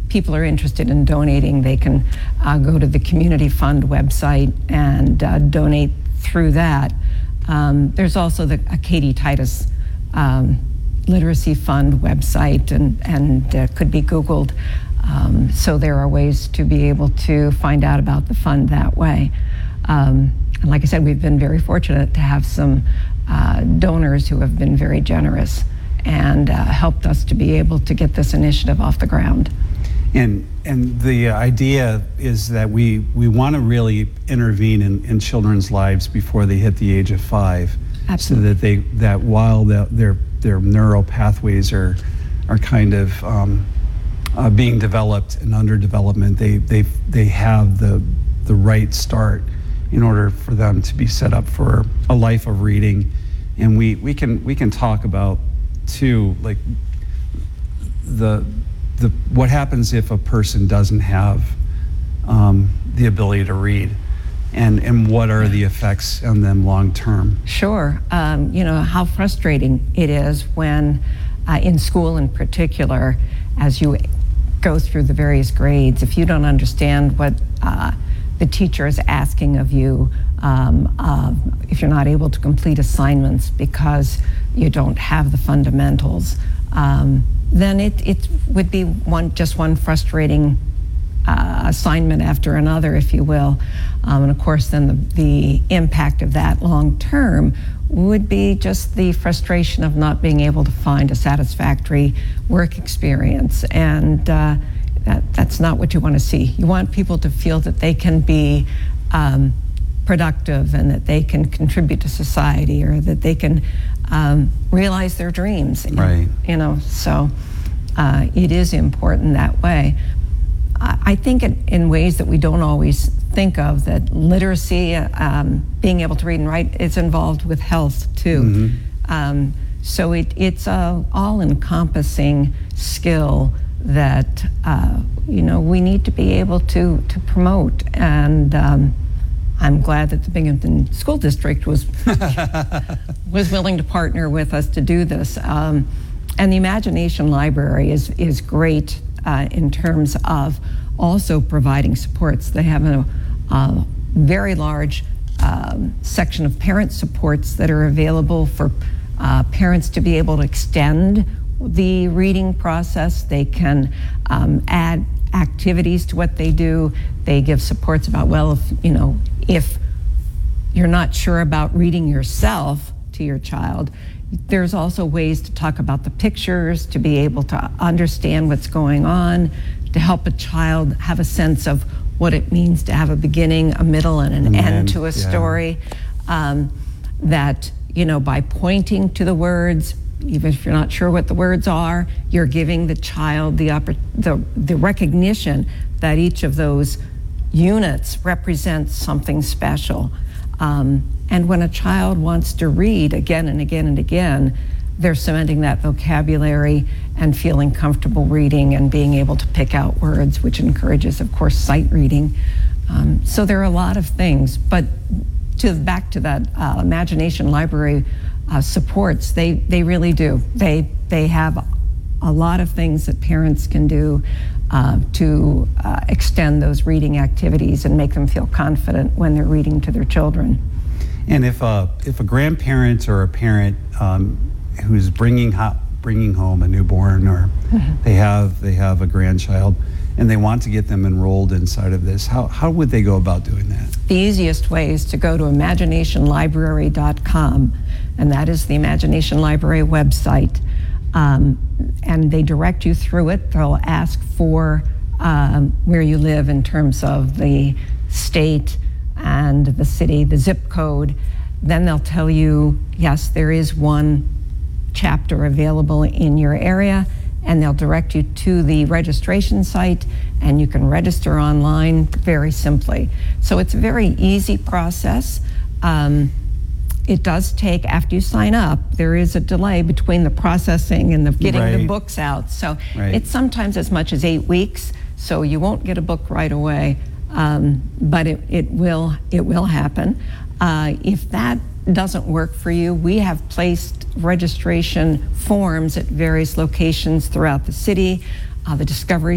people are interested in donating, they can go to the Community Fund website and donate through that. There's also the Katie Titus Literacy Fund website, and could be Googled. So there are ways to be able to find out about the fund that way. And like I said, we've been very fortunate to have some donors who have been very generous and helped us to be able to get this initiative off the ground. And the idea is that we want to really intervene in children's lives before they hit the age of 5. Absolutely. So that while their neural pathways are kind of being developed and under development, they have the right start in order for them to be set up for a life of reading. And we can talk about too, like what happens if a person doesn't have the ability to read, and what are the effects on them long term? Sure. You know, how frustrating it is when in school in particular, as you go through the various grades, if you don't understand what the teacher is asking of you, if you're not able to complete assignments because you don't have the fundamentals, then it would be just one frustrating assignment after another, if you will. And of course, then the impact of that long term would be just the frustration of not being able to find a satisfactory work experience. And that's not what you want to see. You want people to feel that they can be productive and that they can contribute to society, or that they can realize their dreams. Right. You know, so it is important that way. I think in ways that we don't always think of, that literacy, being able to read and write, is involved with health too. Mm-hmm. So it's a all-encompassing skill that you know, we need to be able to promote. And I'm glad that the Binghamton School District was willing to partner with us to do this. And the Imagination Library is great in terms of also providing supports. They have a very large section of parent supports that are available for parents to be able to extend the reading process. They can add activities to what they do. They give supports about, well, if you're not sure about reading yourself to your child, there's also ways to talk about the pictures, to be able to understand what's going on, to help a child have a sense of what it means to have a beginning, a middle, and an end to a story. That, you know, by pointing to the words, even if you're not sure what the words are, you're giving the child the recognition that each of those units represents something special. And when a child wants to read again and again and again, they're cementing that vocabulary and feeling comfortable reading and being able to pick out words, which encourages, of course, sight reading. So there are a lot of things. But back to that Imagination Library supports, they really do. They have a lot of things that parents can do to extend those reading activities and make them feel confident when they're reading to their children. And if a grandparent or a parent who's bringing home a newborn, or they have a grandchild, and they want to get them enrolled inside of this, how would they go about doing that? The easiest way is to go to imaginationlibrary.com, and that is the Imagination Library website. And they direct you through it. They'll ask for where you live in terms of the state and the city, the zip code. Then they'll tell you, yes, there is one chapter available in your area, and they'll direct you to the registration site, and you can register online very simply. So it's a very easy process. It does take, after you sign up, there is a delay between the processing and the getting the books out. So it's sometimes as much as 8 weeks, so you won't get a book right away, but it will happen. If that doesn't work for you, we have placed registration forms at various locations throughout the city. The Discovery